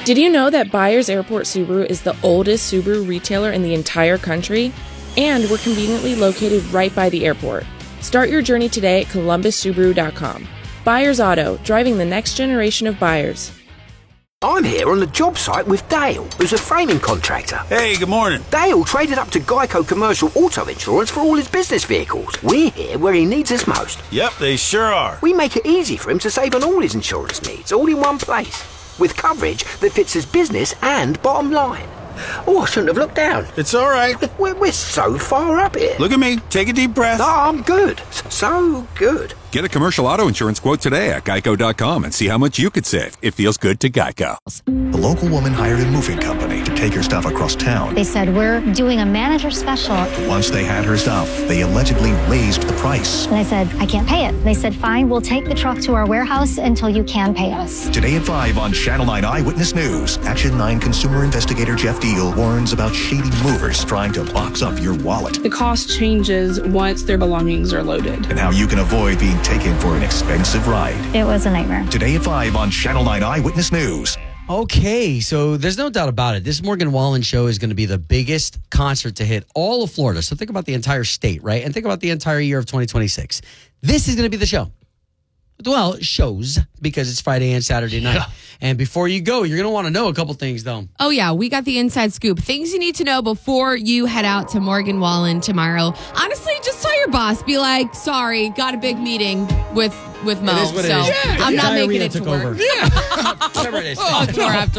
Did you know that Byers Airport Subaru is the oldest Subaru retailer in the entire country? And we're conveniently located right by the airport. Start your journey today at columbussubaru.com. Byers Auto, driving the next generation of buyers. I'm here on the job site with Dale, who's a framing contractor. Hey, good morning. Dale traded up to Geico Commercial Auto Insurance for all his business vehicles. We're here where he needs us most. Yep, they sure are. We make it easy for him to save on all his insurance needs, all in one place, with coverage that fits his business and bottom line. Oh, I shouldn't have looked down. It's all right. We're so far up here. Look at me. Take a deep breath. No, I'm good. So good. Get a commercial auto insurance quote today at geico.com and see how much you could save. It feels good to Geico. A local woman hired a moving company to take her stuff across town. They said, we're doing a manager special. Once they had her stuff, they allegedly raised the price. And I said, I can't pay it. They said, fine, we'll take the truck to our warehouse until you can pay us. Today at 5 on Channel 9 Eyewitness News, Action 9 consumer investigator Jeff Deal warns about shady movers trying to box up your wallet. The cost changes once their belongings are loaded. And how you can avoid being taken for an expensive ride. It was a nightmare. Today at 5 on Channel 9 Eyewitness News. Okay, so there's no doubt about it. This Morgan Wallen show is going to be the biggest concert to hit all of Florida. So think about the entire state, right? And think about the entire year of 2026. This is going to be the show. Well, shows, because it's Friday and Saturday night. Yeah. And before you go, you're going to want to know a couple things, though. Oh, yeah. We got the inside scoop. Things you need to know before you head out to Morgan Wallen tomorrow. Honestly, just tell your boss. Be like, sorry, got a big meeting with Mo. It is what it is. I'm not making it to work. Yeah. Whatever it is. After